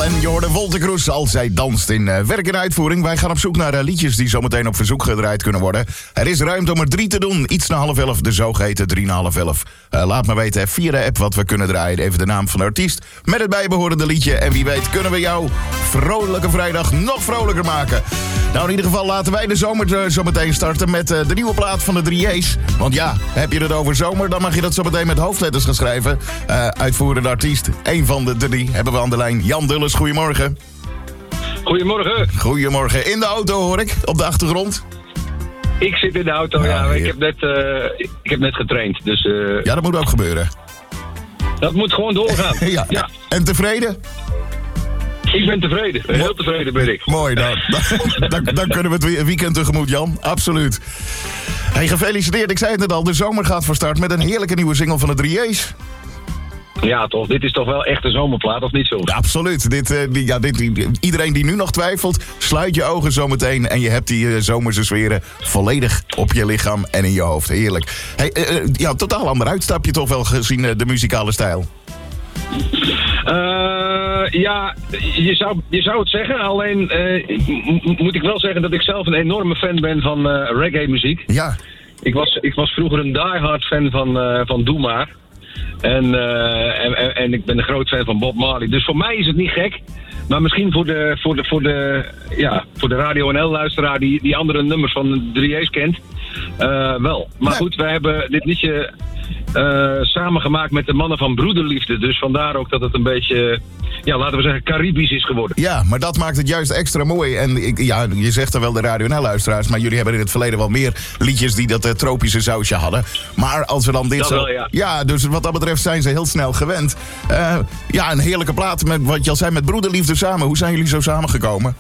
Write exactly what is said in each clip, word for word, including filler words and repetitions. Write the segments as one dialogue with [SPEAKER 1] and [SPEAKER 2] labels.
[SPEAKER 1] Val en je hoorde Wolter Kroes als zij danst in uh, werk en uitvoering. Wij gaan op zoek naar uh, liedjes die zometeen op verzoek gedraaid kunnen worden. Er is ruimte om er drie te doen. Iets na half elf, de zogeheten drie na half elf. Uh, laat maar weten via de app wat we kunnen draaien. Even de naam van de artiest met het bijbehorende liedje. En wie weet kunnen we jou vrolijke vrijdag nog vrolijker maken. Nou, in ieder geval laten wij de zomer uh, zometeen starten met uh, de nieuwe plaat van de drie J's. Want ja, heb je het over zomer, dan mag je dat zometeen met hoofdletters gaan schrijven. Uh, uitvoerende artiest, één van de drie, hebben we aan de lijn. Jan Dulles, goedemorgen.
[SPEAKER 2] Goedemorgen.
[SPEAKER 1] Goedemorgen. In de auto hoor ik, op de achtergrond.
[SPEAKER 2] Ik zit in de auto, ja. ja ik, heb net, uh, ik heb net getraind, dus... Uh,
[SPEAKER 1] ja, dat moet ook gebeuren.
[SPEAKER 2] Dat moet gewoon doorgaan.
[SPEAKER 1] ja.
[SPEAKER 2] ja.
[SPEAKER 1] En tevreden?
[SPEAKER 2] Ik ben tevreden. Heel Mo- tevreden ben ik.
[SPEAKER 1] Mooi, dan, dan, dan, dan kunnen we het weekend tegemoet, Jan. Absoluut. Hey, gefeliciteerd. Ik zei het net al, de zomer gaat van start met een heerlijke nieuwe single van de drie J's.
[SPEAKER 2] Ja, toch. Dit is toch wel echt een zomerplaat, of niet zo?
[SPEAKER 1] Ja, absoluut. Dit, uh, die, ja, dit, die, iedereen die nu nog twijfelt, sluit je ogen zometeen en je hebt die uh, zomerse sferen volledig op je lichaam en in je hoofd. Heerlijk. Hey, uh, ja, totaal ander uitstapje toch wel gezien uh, de muzikale stijl.
[SPEAKER 2] Uh, ja, je zou, je zou het zeggen. Alleen uh, m- moet ik wel zeggen dat ik zelf een enorme fan ben van uh, reggae muziek.
[SPEAKER 1] Ja.
[SPEAKER 2] Ik was, ik was vroeger een diehard fan van, uh, van Doe Maar. En, uh, en, en, en ik ben een groot fan van Bob Marley. Dus voor mij is het niet gek. Maar misschien voor de, voor de, voor de, ja, voor de Radio N L-luisteraar die, die andere nummers van de drie J's kent. Uh, wel. Maar nee. Goed, wij hebben dit liedje uh, samengemaakt met de mannen van Broederliefde. Dus vandaar ook dat het een beetje, ja, laten we zeggen, Caribisch is geworden.
[SPEAKER 1] Ja, maar dat maakt het juist extra mooi. En ik, ja, je zegt er wel de Radio N L-luisteraars, maar jullie hebben in het verleden wel meer liedjes die dat uh, tropische sausje hadden. Maar als we dan dit
[SPEAKER 2] dat
[SPEAKER 1] zo...
[SPEAKER 2] Wel, ja.
[SPEAKER 1] ja, dus wat dat betreft zijn ze heel snel gewend. Uh, ja, een heerlijke plaat met wat je al zei, met Broederliefde samen. Hoe zijn jullie zo samengekomen?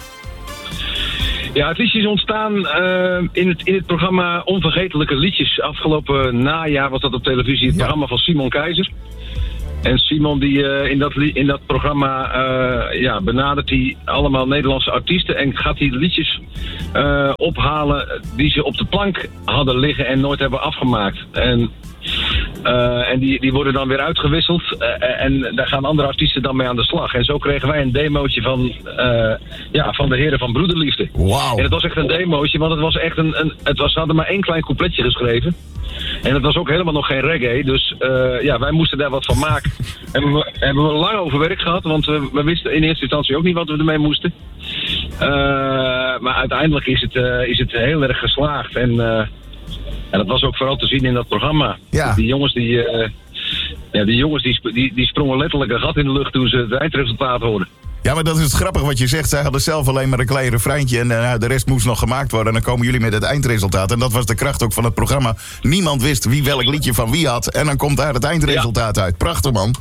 [SPEAKER 2] Ja, het liedje is ontstaan uh, in, het, in het programma Onvergetelijke Liedjes. Afgelopen najaar was dat op televisie het ja. programma van Simon Keizer. En Simon die uh, in, dat, in dat programma uh, ja, benadert hij allemaal Nederlandse artiesten en gaat hij liedjes uh, ophalen die ze op de plank hadden liggen en nooit hebben afgemaakt. En, uh, en die, die worden dan weer uitgewisseld uh, en daar gaan andere artiesten dan mee aan de slag. En zo kregen wij een demootje van, uh, ja, van de heren van Broederliefde.
[SPEAKER 1] Wow.
[SPEAKER 2] En het was echt een demootje, want het was echt een, een het was, ze hadden maar één klein coupletje geschreven. En het was ook helemaal nog geen reggae, dus uh, ja, wij moesten daar wat van maken. Hebben we, hebben we lang over werk gehad, want we, we wisten in eerste instantie ook niet wat we ermee moesten. Uh, maar uiteindelijk is het, uh, is het heel erg geslaagd. En, uh, en dat was ook vooral te zien in dat programma.
[SPEAKER 1] Ja.
[SPEAKER 2] Die jongens die, uh, ja, die, jongens die, die, die sprongen letterlijk een gat in de lucht toen ze het eindresultaat hoorden.
[SPEAKER 1] Ja, maar dat is het grappige wat je zegt. Zij hadden zelf alleen maar een klein refreintje en uh, de rest moest nog gemaakt worden. En dan komen jullie met het eindresultaat. En dat was de kracht ook van het programma. Niemand wist wie welk liedje van wie had. En dan komt daar het eindresultaat ja. uit. Prachtig, man.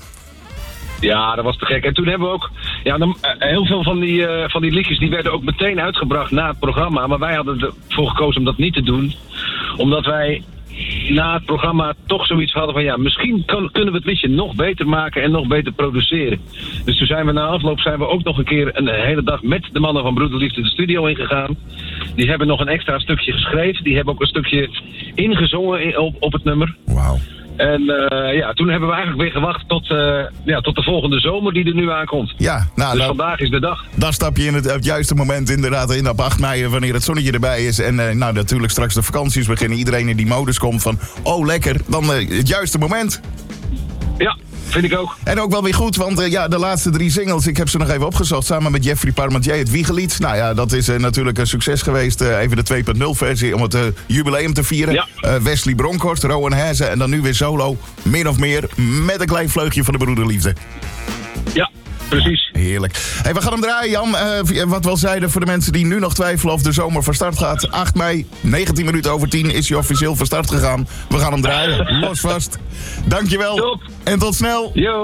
[SPEAKER 2] Ja, dat was te gek. En toen hebben we ook... Ja, dan, uh, heel veel van die, uh, van die liedjes die werden ook meteen uitgebracht na het programma. Maar wij hadden ervoor gekozen om dat niet te doen. Omdat wij na het programma toch zoiets hadden van... ja, misschien kan, kunnen we het liedje nog beter maken en nog beter produceren. Dus toen zijn we na afloop zijn we ook nog een keer een hele dag met de mannen van Broederliefde de studio ingegaan. Die hebben nog een extra stukje geschreven. Die hebben ook een stukje ingezongen in, op, op het nummer.
[SPEAKER 1] Wauw.
[SPEAKER 2] En uh, ja, toen hebben we eigenlijk weer gewacht tot, uh, ja, tot de volgende zomer die er nu aankomt.
[SPEAKER 1] Ja, nou,
[SPEAKER 2] dus
[SPEAKER 1] dan,
[SPEAKER 2] vandaag is de dag.
[SPEAKER 1] Dan stap je in het, het juiste moment inderdaad in op acht mei wanneer het zonnetje erbij is. En uh, nou, natuurlijk straks de vakanties beginnen. Iedereen in die modus komt van, oh lekker, dan uh, het juiste moment.
[SPEAKER 2] Ja, vind ik ook.
[SPEAKER 1] En ook wel weer goed, want uh, ja, de laatste drie singles, ik heb ze nog even opgezocht, samen met Jeffrey Parmentier, het Wiegelied. Nou ja, dat is uh, natuurlijk een succes geweest. Uh, even de twee punt nul versie om het uh, jubileum te vieren.
[SPEAKER 2] Ja.
[SPEAKER 1] Uh, Wesley Bronkhorst, Rowan Hezen en dan nu weer solo, min of meer, met een klein vleugje van de Broederliefde.
[SPEAKER 2] Ja, precies.
[SPEAKER 1] Heerlijk. Hey, we gaan hem draaien, Jan. Uh, wat we al zeiden voor de mensen die nu nog twijfelen of de zomer van start gaat. acht mei, negentien minuten over tien is hij officieel van start gegaan. We gaan hem draaien. Los vast. Dankjewel.
[SPEAKER 2] Top.
[SPEAKER 1] En tot snel.
[SPEAKER 2] Yo.